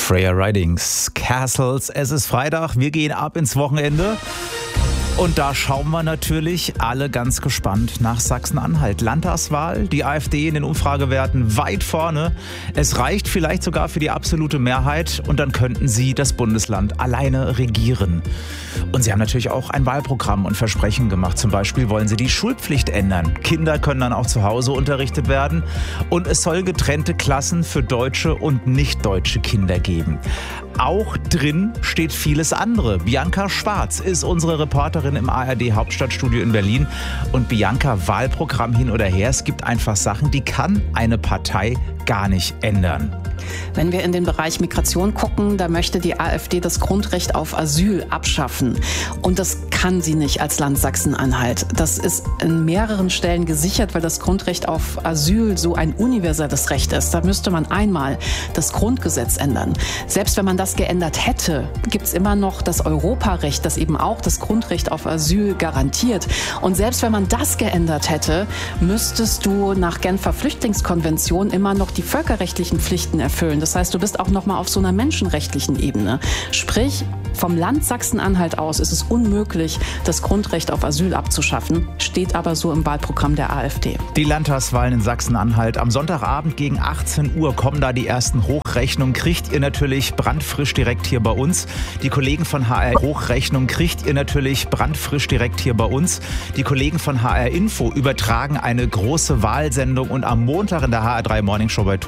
Freya Ridings Castles. Es ist Freitag, wir gehen ab ins Wochenende. Und da schauen wir natürlich alle ganz gespannt nach Sachsen-Anhalt. Landtagswahl, die AfD in den Umfragewerten weit vorne. Es reicht vielleicht sogar für die absolute Mehrheit und dann könnten sie das Bundesland alleine regieren. Und sie haben natürlich auch ein Wahlprogramm und Versprechen gemacht. Zum Beispiel wollen sie die Schulpflicht ändern. Kinder können dann auch zu Hause unterrichtet werden. Und es soll getrennte Klassen für deutsche und nicht deutsche Kinder geben. Auch drin steht vieles andere. Bianca Schwarz ist unsere Reporterin im ARD Hauptstadtstudio in Berlin. Und Bianca, Wahlprogramm hin oder her, es gibt einfach Sachen, die kann eine Partei gar nicht ändern. Wenn wir in den Bereich Migration gucken, da möchte die AfD das Grundrecht auf Asyl abschaffen. Und das kann sie nicht als Land Sachsen-Anhalt. Das ist in mehreren Stellen gesichert, weil das Grundrecht auf Asyl so ein universelles Recht ist. Da müsste man einmal das Grundgesetz ändern. Selbst wenn man das geändert hätte, gibt es immer noch das Europarecht, das eben auch das Grundrecht auf Asyl garantiert. Und selbst wenn man das geändert hätte, müsstest du nach Genfer Flüchtlingskonvention immer noch die völkerrechtlichen Pflichten erfüllen. Das heißt, du bist auch noch mal auf so einer menschenrechtlichen Ebene. Sprich, vom Land Sachsen-Anhalt aus ist es unmöglich, das Grundrecht auf Asyl abzuschaffen, steht aber so im Wahlprogramm der AfD. Die Landtagswahlen in Sachsen-Anhalt. Am Sonntagabend gegen 18 Uhr kommen da die ersten Hochrechnungen. Kriegt ihr natürlich brandfrisch direkt hier bei uns. Die Kollegen von HR Hochrechnung kriegt ihr natürlich brandfrisch direkt hier bei uns. Die Kollegen von HR Info übertragen eine große Wahlsendung und am Montag in der HR3 Morning Show bei